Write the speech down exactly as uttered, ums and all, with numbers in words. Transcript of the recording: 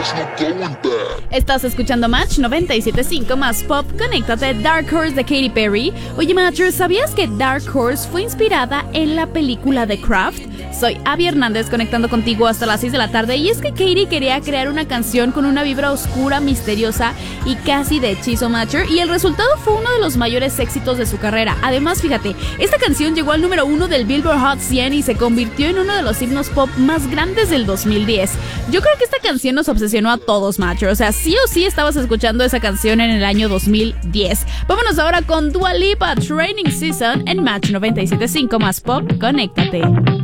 Estás escuchando Match noventa y siete punto cinco más Pop. Conéctate. Dark Horse de Katy Perry. Oye, Matcher, ¿sabías que Dark Horse fue inspirada en la película The Craft? Soy Abby Hernández, conectando contigo hasta las seis de la tarde. Y es que Katy quería crear una canción con una vibra oscura, misteriosa y casi de hechizo, Matcher, y el resultado fue uno de los mayores éxitos de su carrera. Además, fíjate, esta canción llegó al número uno del Billboard Hot cien y se convirtió en uno de los himnos pop más grandes del dos mil diez. Yo creo que esta canción nos obsesionó a todos, Matcher. O sea, sí o sí estabas escuchando esa canción en el año dos mil diez. Vámonos ahora con Dua Lipa, Training Season en Match noventa y siete punto cinco más Pop. Conéctate.